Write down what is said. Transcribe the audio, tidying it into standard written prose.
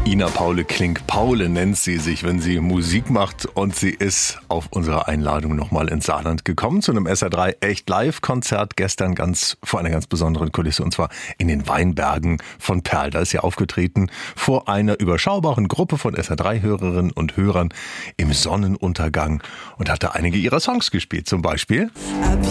Ina Paule Klink-Paule nennt sie sich, wenn sie Musik macht, und sie ist auf unsere Einladung nochmal ins Saarland gekommen zu einem SR3 Echt Live-Konzert gestern vor einer ganz besonderen Kulisse, und zwar in den Weinbergen von Perl. Da ist sie aufgetreten vor einer überschaubaren Gruppe von SR3-Hörerinnen und Hörern im Sonnenuntergang und hat da einige ihrer Songs gespielt, zum Beispiel